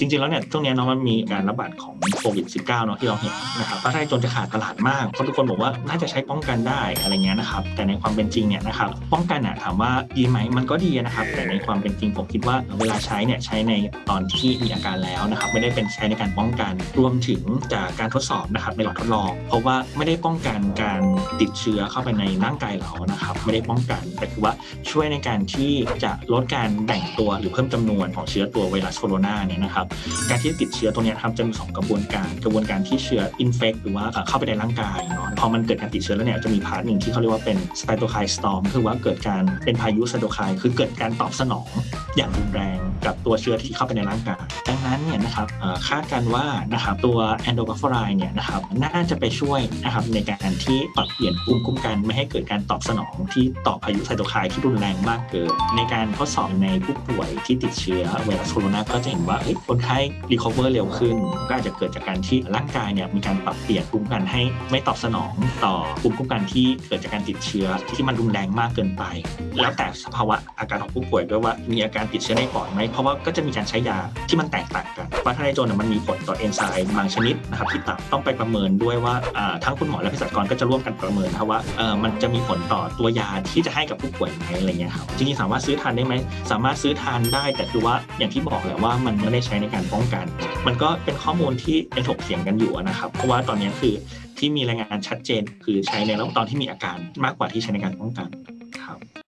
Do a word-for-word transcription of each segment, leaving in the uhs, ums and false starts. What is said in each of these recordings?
จริงๆแล้วเนี่ยช่วงนี้เนาะมันมีการระบาดของโควิด สิบเก้า เนาะที่เราเห็นนะครับฟ้าทลายโจรจะขาดตลาดมากเพราะทุกคนบอกว่าน่าจะใช้ป้องกันได้อะไรเงี้ยนะครับแต่ในความเป็นจริงเนี่ยนะครับป้องกันอ่ะถามว่าดีไหมมันก็ดีนะครับแต่ในความเป็นจริงผมคิดว่าเวลาใช้เนี่ยใช้ในตอนที่มีอาการแล้วนะครับไม่ได้เป็นใช้ในการป้องกันรวมถึงจากการทดสอบนะครับในหลอดทดลองเพราะว่าไม่ได้ป้องกันการติดเชื้อเข้าไปในร่างกายเรานะครับไม่ได้ป้องกันแต่คือว่าช่วยในการที่จะลดการแบ่งตัวหรือเพิ่มจำนวนของเชื้อตัวไวรัสโคโรนาเนี่ยนะครับการที่ติดเชื้อตัวนี้ครับจะมีสองกระบวนการกระบวนการที่เชื้ออินเฟคหรือว่าเข้าไปในร่างกายเนาะพอมันเกิดการติดเชื้อแล้วเนี่ยจะมีพาร์ทนึงที่เขาเรียกว่าเป็นไซโตไคน์สตอร์มคือว่าเกิดการเป็นพายุไซโตไคน์คือเกิดการตอบสนองอย่างรุนแรงกับตัวเชื้อที่เข้าไปในร่างกายดังนั้นเนี่ยนะครับคาดกันว่านะครับตัวแอนโดกัฟฟอไรด์เนี่ยนะครับน่าจะไปช่วยนะครับในการที่ปรับเปลี่ยนภูมิคุ้มกันไม่ให้เกิดการตอบสนองที่ต่อพายุไซโตไคน์ที่รุนแรงมากเกินในการทดสอบในผู้ป่วยที่ติดเชื้อไวรัสโคโรนาก็จะเห็นว่าคนไข้รีคอเวอร์เร็วขึ้นก็อาจจะเกิดจากการที่ร่างกายเนี่ยมีการปรับเปลี่ยนภูมิคุ้มกันให้ไม่ตอบสนองต่อภูมิคุ้มกันที่เกิดจากการติดเชื้อที่มันรุนแรงมากเกินไปแล้วแต่สภาวะอาการของผู้ป่วยด้วยว่ามีอาการติดเชื้อในปอดไหมเพราะว่าก็จะมีการใช้ยาที่มันแตกต่างกันฟ้าทลายโจรมันมีผลต่อเอนไซม์บางชนิดนะครับที่ตับต้องไปประเมินด้วยว่าทั้งคุณหมอและเภสัชกรก็จะร่วมกันประเมินนะว่ามันจะมีผลต่อตัวยาที่จะให้กับผู้ป่วยไหมอะไรเงี้ยครับจริงๆสามารถซื้อทานได้ไหมสามารถซื้อทานได้แต่คือว่าอย่างที่บอกแหละว่ามันไม่ได้ใช้ในการป้องกันมันก็เป็นข้อมูลที่ยังถกเถียงกันอยู่นะครับเพราะว่าตอนนี้คือที่มีรายงานชัดเจนคือใช้ในตอนที่มีอาการมากกว่าที่ใช้ในการป้องกันครับ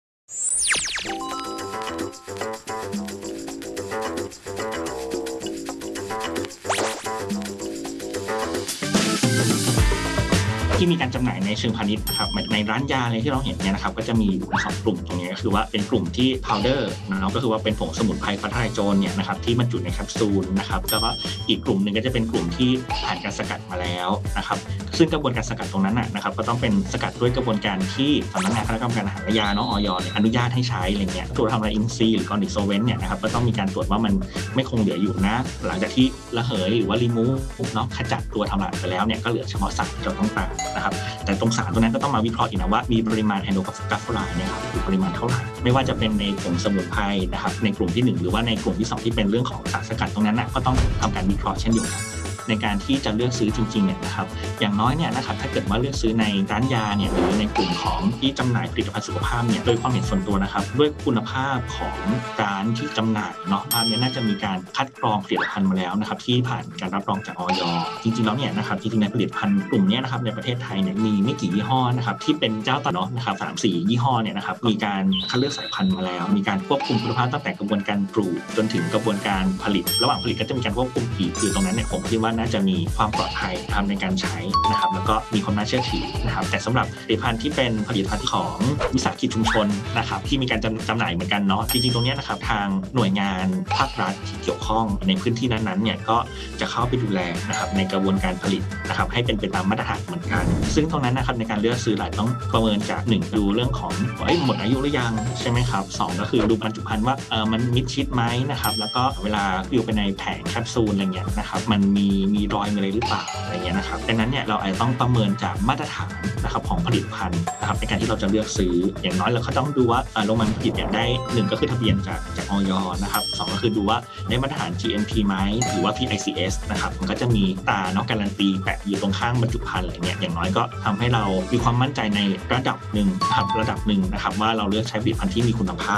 ที่มีการจำหน่ายในเชิงพาณิชย์นะครับในร้านยาเลยที่เราเห็นเนี่ยนะครับก็จะมีอยู่สองกลุ่มตรงนี้ก็คือว่าเป็นกลุ่มที่พาวเดอร์นะครับก็คือว่าเป็นผงสมุนไพรฟ้าทลายโจรเนี่ยนะครับที่บรรจุในแคปซูลนะครับแล้วก็อีกกลุ่มหนึ่งก็จะเป็นกลุ่มที่ผ่านการสกัดมาแล้วนะครับซึ่งกระบวนการสกัดตรงนั้นนะครับก็ต้องเป็นสกัดด้วยกระบวนการที่สำนักงานคณะกรรมการอาหารและยาเนาะ อย อนุญาตให้ใช้อะไรเงี้ยตรวจทำลายอินทรีย์หรือกรดิโซเวนต์เนี่ยนะครับก็ต้องมีการตรวจว่ามันไม่คงเหลืออยู่นะหลังจากที่ระเหยหรือว่ารีมูฟเนาะขจัดตัวทำลายไปแล้วเนี่ยก็เหลือเฉพาะสารที่เราต้องการนะครับแต่ตรงสารตัวนั้นก็ต้องมาวิเคราะห์อีกนะว่ามีปริมาณแอนโดกัฟฟอไรด์เนี่ยครับคือปริมาณเท่าไหร่ไม่ว่าจะเป็นในผงสมุนไพรนะครับในกลุ่มที่หนึ่งหรือว่าในกลุ่มที่สองที่เป็นเรื่องของสารสกัดตรงนั้นน่ะก็ต้องทำการวิเคราะห์เช่นเดียวกันในการที่จะเลือกซื้อจริงๆเนี่ยนะครับอย่างน้อยเนี่ยนะครับถ้าเกิดว่าเลือกซื้อในร้านยาเนี่ยหรือในกลุ่มของที่จำหน่ายผลิตภัณฑ์สุขภาพเนี่ยโดยความเห็นส่วนตัวนะครับด้วยคุณภาพของร้านที่จำหน่ายเนาะร้านนี้น่าจะมีการคัดกรองผลิตภัณฑ์มาแล้วนะครับที่ผ่านการรับรองจากอย.จริงๆแล้วเนี่ยนะครับจริงๆในผลิตภัณฑ์กลุ่มนี้นะครับในประเทศไทยเนี่ยมีไม่กี่ยี่ห้อนะครับที่เป็นเจ้าตลาดนะครับ สามสี่ ยี่ห้อเนี่ยนะครับมีการคัดเลือกสายพันธุ์มาแล้วมีการควบคุมคุณภาพตั้งแต่กระบวนการปลูกจนถึงกระบวนการผลิตระหว่างผลิตก็จะมีการควบคุมอีกคือตรงนั้นเนี่ยผมคิดว่าน่าจะมีความปลอดภัยทำในการใช้นะครับแล้วก็มีความน่าเชื่อถือนะครับแต่สำหรับผลิตภัณฑ์ที่เป็นผลิตภัณฑ์ของวิสาหกิจชุมชนนะครับที่มีการจำหน่ายเหมือนกันเนาะจริงๆตรงนี้นะครับทางหน่วยงานภาครัฐที่เกี่ยวข้องในพื้นที่นั้นๆเนี่ยก็จะเข้าไปดูแลนะครับในกระบวนการผลิตนะครับให้เป็นไปตามมาตรฐานเหมือนกันซึ่งตรงนั้นนะครับในการเลือกซื้อหลายต้องประเมินจากหนึ่งดูเรื่องของหมดอายุหรือยังใช่ไหมครับสองก็คือดูบรรจุภัณฑ์ว่าเออมันมิดชิดไหมนะครับแล้วก็เวลาอยู่ไปในแผงแคปซูลอะไรเงี้ยนะครับมันมีมีรอยอะไรหรือเปล่าอะไรเงี้ยนะครับดังนั้นเนี่ยเราอาจจะต้องประเมินจากมาตรฐานนะครับของผลิตภัณฑ์นะครับในการที่เราจะเลือกซื้ออย่างน้อยเราก็ต้องดูว่าโรงงานผลิตเนี่ยได้หนึ่งก็คือทะเบียนจากจากอย.นะครับสองก็คือดูว่าได้มาตรฐาน จี เอ็ม พี ไหมหรือว่า พี ไอ ซี เอส นะครับมันก็จะมีตาเนาะการันตีแปะอยู่ตรงข้างบรรจุภัณฑ์อะไรเงี้ยอย่างน้อยก็ทำให้เรามีความมั่นใจในระดับหนึ่งนะครับระดับหนึ่งนะครับว่าเราเลือกใช้ผลิตภัณฑ์ที่มีคุณภาพ